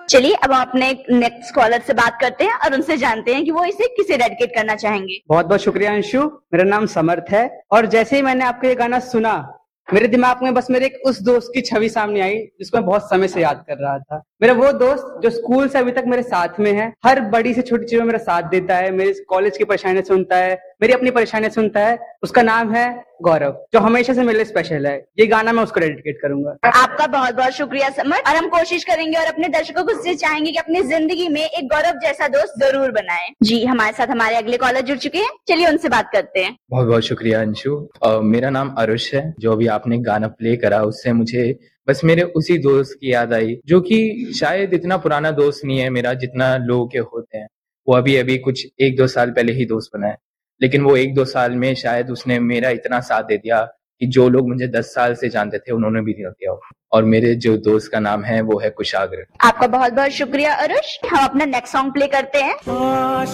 चलिए अब हम अपने नेक्स्ट कॉलर से बात करते हैं और उनसे जानते हैं कि वो इसे किसे डेडिकेट करना चाहेंगे। बहुत बहुत शुक्रिया अंशु। मेरा नाम समर्थ है और जैसे ही मैंने आपका ये गाना सुना मेरे दिमाग में बस मेरे एक उस दोस्त की छवि सामने आई जिसको मैं बहुत समय से याद कर रहा था। मेरा वो दोस्त जो स्कूल से अभी तक मेरे साथ में है, हर बड़ी से छोटी चीज में मेरा साथ देता है, मेरे कॉलेज की परेशानियां सुनता है, मेरी अपनी परेशानियां सुनता है। उसका नाम है गौरव, जो हमेशा से मेरे लिए स्पेशल है। ये गाना मैं उसको डेडिकेट करूंगा। आपका बहुत बहुत शुक्रिया समर्थ, और हम कोशिश करेंगे और अपने दर्शकों को इससे चाहेंगे कि अपनी जिंदगी में एक गौरव जैसा दोस्त जरूर बनाएं। जी हमारे साथ हमारे अगले कॉलर जुड़ चुके हैं, चलिए उनसे बात करते हैं। बहुत बहुत शुक्रिया अंशु। मेरा नाम अरुष है। जो अभी आपने गाना प्ले करा उससे मुझे बस मेरे उसी दोस्त की याद आई, जो कि शायद इतना पुराना दोस्त नहीं है मेरा जितना लोगों के होते हैं। वो अभी अभी कुछ 1-2 साल पहले ही दोस्त बना है, लेकिन वो 1-2 साल में शायद उसने मेरा इतना साथ दे दिया कि जो लोग मुझे 10 साल से जानते थे उन्होंने भी नहीं दिया। और मेरे जो दोस्त का नाम है वो है कुशाग्र। आपका बहुत बहुत शुक्रिया अरुष। हम अपना नेक्स्ट सॉन्ग प्ले करते हैं।